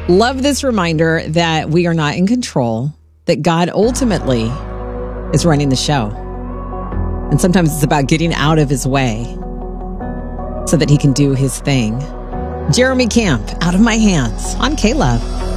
Love this reminder that we are not in control, that God ultimately is running the show. And sometimes it's about getting out of his way so that he can do his thing. Jeremy Camp, Out of My Hands on K-Love.